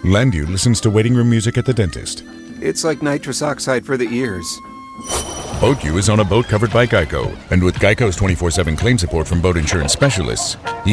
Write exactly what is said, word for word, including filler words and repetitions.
Landu listens to waiting room music at the dentist. It's like nitrous oxide for the ears. BoatU is on a boat covered by Geico. And with Geico's twenty-four seven claim support from boat insurance specialists, he